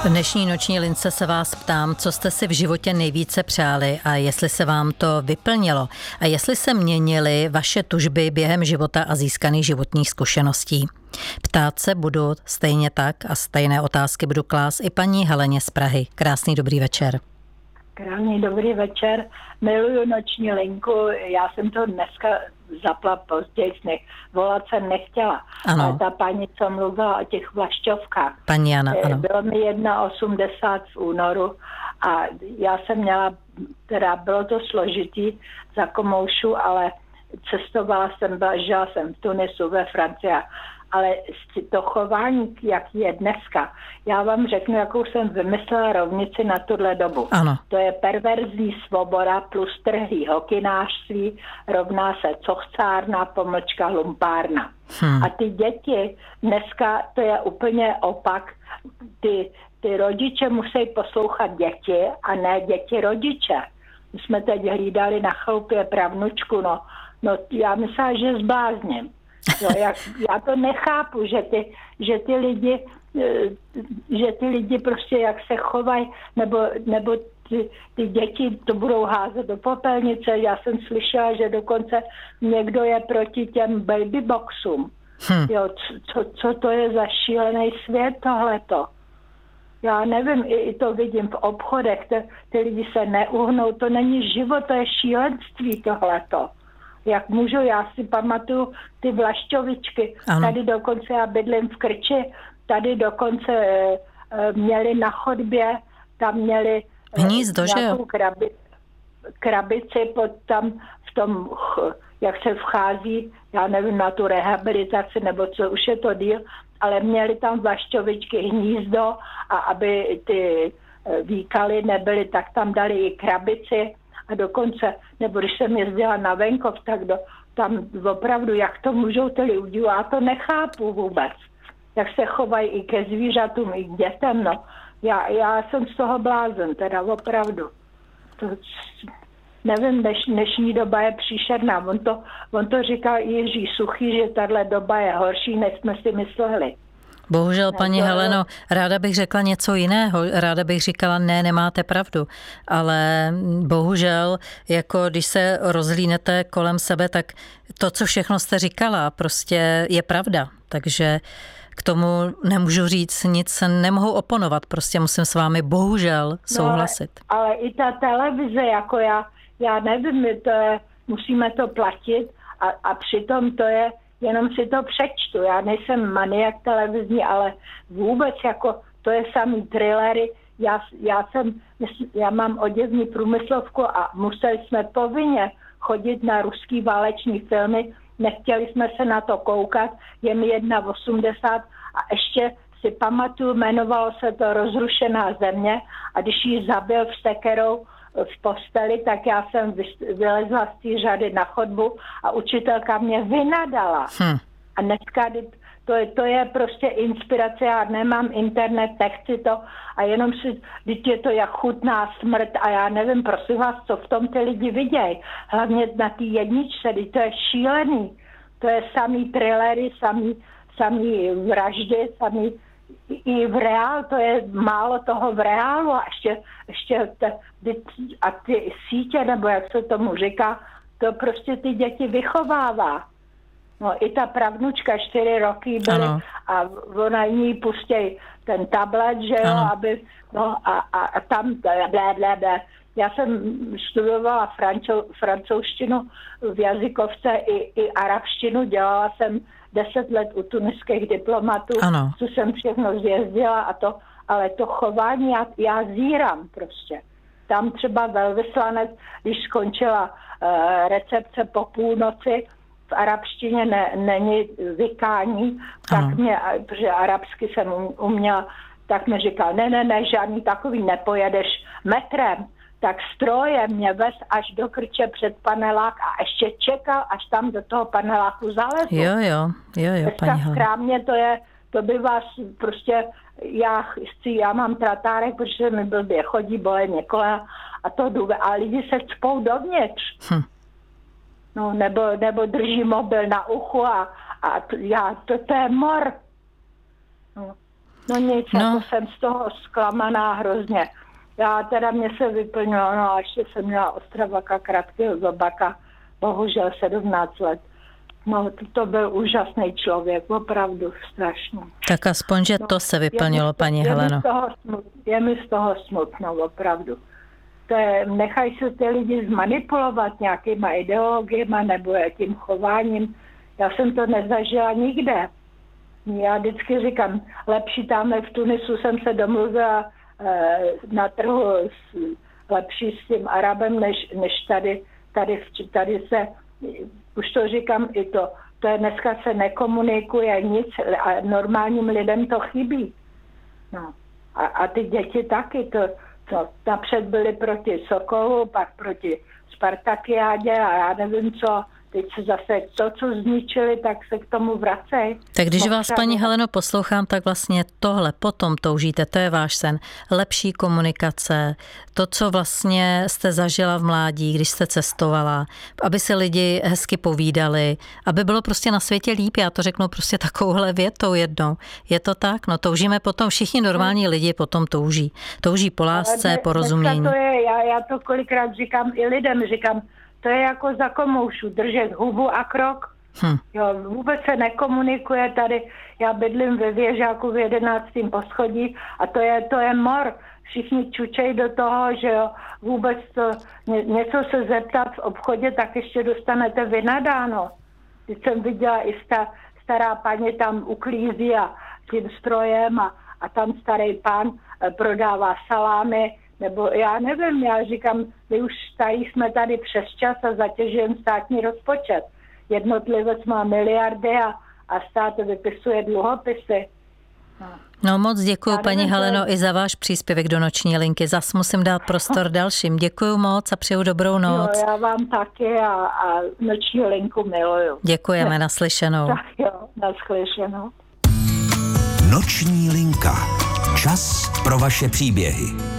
V dnešní noční lince se vás ptám, co jste si v životě nejvíce přáli a jestli se vám to vyplnilo a jestli se měnily vaše tužby během života a získaných životních zkušeností. Ptát se budu stejně tak a stejné otázky budu klást i paní Heleně z Prahy. Krásný dobrý večer. Krásný dobrý večer. Miluju noční linku. Já jsem to dneska zapla později, volat jsem nechtěla. Ano. Ale ta paní, co mluvila o těch vlašťovkách. Paní Jana, ano. Bylo mi 1,80 v únoru a já jsem měla, teda bylo to složitý za komoušu, ale cestovala jsem, žila jsem v Tunisu, ve Francii, ale to chování, jak je dneska, já vám řeknu, jakou jsem vymyslela rovnici na tuhle dobu. Ano. To je perverzní svoboda plus trhlý hokynářství rovná se cochcárna, pomlčka lumpárna. A ty děti, dneska to je úplně opak, ty rodiče musí poslouchat děti a ne děti rodiče. My jsme teď hlídali na chaloupě pravnučku, no já myslela, že zblázním. Jo, já to nechápu, že ty lidi prostě jak se chovají, nebo ty děti to budou házet do popelnice. Já jsem slyšela, že dokonce někdo je proti těm babyboxům. Jo, co to je za šílený svět tohleto? Já nevím, i to vidím v obchodech, ty lidi se neuhnou, to není život, to je šílenství tohleto. Jak můžu, já si pamatuju ty vlašťovičky. Ano. Tady dokonce, já bydlím v Krči, tady dokonce měli na chodbě, tam měli hnízdo, že jo? Krabici tam v tom, jak se vchází, já nevím, na tu rehabilitaci, nebo co, už je to díl, ale měli tam vlašťovičky hnízdo a aby ty výkaly nebyly, tak tam dali i krabici. A dokonce, nebo když jsem jezdila na venkov, tak tam opravdu, jak to můžou ty lidi, já to nechápu vůbec. Jak se chovají i ke zvířatům, i k dětem, no. Já jsem z toho blázen, teda opravdu. Nevím, dnešní doba je příšerná. On to říkal Jiří Suchý, že tahle doba je horší, než jsme si mysleli. Bohužel, paní Heleno, ráda bych řekla něco jiného. Ráda bych říkala, ne, nemáte pravdu. Ale bohužel, jako když se rozhlídnete kolem sebe, tak to, co všechno jste říkala, prostě je pravda. Takže k tomu nemůžu říct nic, nemohu oponovat. Prostě musím s vámi bohužel souhlasit. No, ale i ta televize, jako já nevím, musíme to platit a přitom to je, jenom si to přečtu. Já nejsem maniak televizní, ale vůbec jako to je samý thrillery. Já mám oděvní průmyslovku a museli jsme povinně chodit na ruský váleční filmy. Nechtěli jsme se na to koukat. Je mi 1,80 a ještě si pamatuju, jmenovalo se to Rozrušená země a když ji zabil vstekerou v posteli, tak já jsem vylezla z té řady na chodbu a učitelka mě vynadala. A dneska to je prostě inspirace, já nemám internet, nechci to a jenom si, když je to jak chutná smrt a já nevím, prosím vás, co v tom ty lidi vidějí. Hlavně na té jedničce, to je šílený. To je samý thrillery, samý vraždy, samý i v reálu, to je málo toho v reálu a ještě ty sítě, nebo jak se tomu říká, to prostě ty děti vychovává. No i ta pravnučka 4 roky byly a ona jí pustí ten tablet, že jo, aby, no a tam blablabla. Já jsem studovala francouzštinu v jazykovce i arabštinu, dělala jsem 10 let u tuniských diplomatů, co jsem všechno zjezdila a to, ale to chování já zírám prostě. Tam třeba velvyslanec, když skončila recepce po půlnoci, v arabštině není vykání, tak mě, protože arabsky jsem uměla, tak mi říkal, ne, žádný takový nepojedeš metrem. Tak strojem mě vez až do Krče před panelák a ještě čekal, až tam do toho paneláku zalezu. Jo, paní v krámě to by vás prostě, já mám tratárek, protože mi blbě chodí, bolí mě kolena a to jdu, a lidi se cpou dovnitř. No, nebo drží mobil na uchu a to je mor. No. No nic, jako jsem z toho zklamaná hrozně. Já teda mě se vyplnilo, a ještě jsem měla Ostravaka Kratkého Zobaka, bohužel 17 let. No, to byl úžasný člověk, opravdu strašný. Tak aspoň, že to se vyplnilo, paní Heleno. Je mi z toho smutno, opravdu. Nechají se ty lidi zmanipulovat nějakýma ideologiemi nebo tím chováním. Já jsem to nezažila nikde. Já vždycky říkám, lepší tamhle v Tunisu jsem se domluvila na trhu lepší s tím Arabem, než tady se, už to říkám i to je dneska se nekomunikuje nic a normálním lidem to chybí. No. A ty děti taky, to napřed byly proti Sokolu, pak proti Spartakiádě a já nevím co, teď se zase to, co zničili, tak se k tomu vracej. Tak když vás, paní Heleno, poslouchám, tak vlastně tohle potom toužíte, to je váš sen. Lepší komunikace, to, co vlastně jste zažila v mládí, když jste cestovala, aby se lidi hezky povídali, aby bylo prostě na světě líp, já to řeknu prostě takovouhle větou jednou. Je to tak? No toužíme potom, všichni normální lidi potom touží. Touží po lásce, po rozumění. To je, já to kolikrát říkám i lidem, říkám, to je jako za komoušu, držet hubu a krok. Jo, vůbec se nekomunikuje tady. Já bydlím ve Věžáku v 11. poschodí a to je mor. Všichni čučejí do toho, že jo, vůbec to, něco se zeptat v obchodě, tak ještě dostanete vynadáno. Teď jsem viděla i stará paní tam uklízí a tím strojem a tam starý pán prodává salámy, nebo já nevím, já říkám, my už jsme tady přes čas a zatěžujeme státní rozpočet. Jednotlivec má miliardy a stát vypisuje dluhopisy. No moc děkuju, paní Heleno, i za váš příspěvek do Noční linky. Zas musím dát prostor dalším. Děkuju moc a přeju dobrou noc. Jo, já vám taky a Noční linku miluju. Děkujeme, naslyšenou. Tak jo, naslyšenou. Noční linka. Čas pro vaše příběhy.